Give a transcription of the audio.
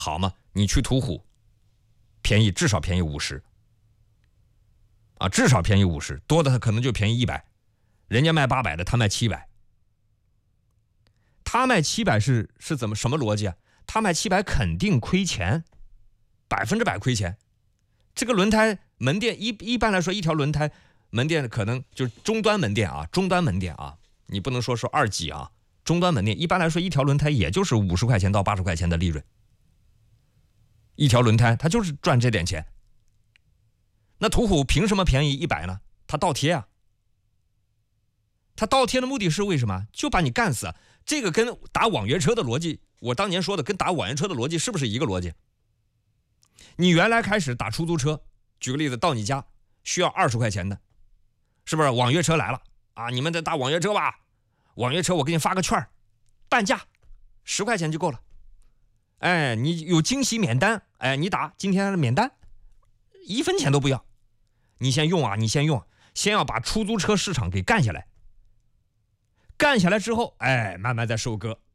好嘛，你去途虎，便宜至少便宜50啊，至少便宜50，多的他可能就便宜100，人家卖800的，他卖700。他卖700是怎么什么逻辑啊？他卖700肯定亏钱，100%亏钱。这个轮胎门店一般来说，一条轮胎门店可能就是终端门店啊，你不能说2级啊，终端门店一般来说一条轮胎也就是50块钱到80块钱的利润，一条轮胎它就是赚这点钱。那途虎凭什么便宜100呢？它倒贴啊，它倒贴的目的是为什么？就把你干死。这个跟打网约车的逻辑，我当年说的跟打网约车的逻辑是不是一个逻辑？你原来开始打出租车，举个例子，到你家需要20块钱的，是不是？网约车来了啊，你们在打网约车吧？网约车我给你发个券，半价，10块钱就够了。哎，你有惊喜免单，哎，你打今天免单，1分钱都不要。你先用啊，先要把出租车市场给干下来。干下来之后，哎，慢慢再收割。